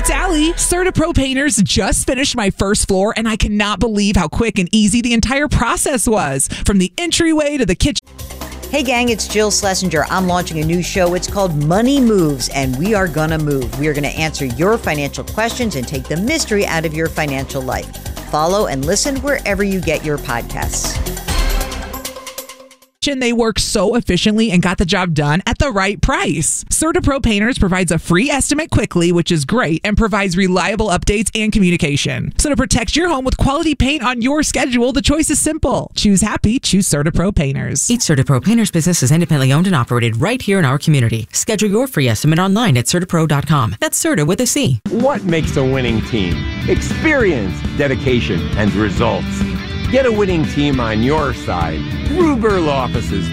it's Allie. CertaPro Painters just finished my first floor, and I cannot believe how quick and easy the entire process was. From the entryway to the kitchen. Hey gang, it's Jill Schlesinger. I'm launching a new show. It's called Money Moves, and we are gonna move. We are gonna answer your financial questions and take the mystery out of your financial life. Follow and listen wherever you get your podcasts. They work so efficiently and got the job done at the right price. CertaPro Painters provides a free estimate quickly, which is great, and provides reliable updates and communication. So to protect your home with quality paint on your schedule, the choice is simple. Choose happy, choose CertaPro Painters. Each CertaPro Painters business is independently owned and operated right here in our community. Schedule your free estimate online at CertaPro.com. That's Certa with a C. What makes a winning team? Experience, dedication, and results. Get a winning team on your side. Ruberl offices.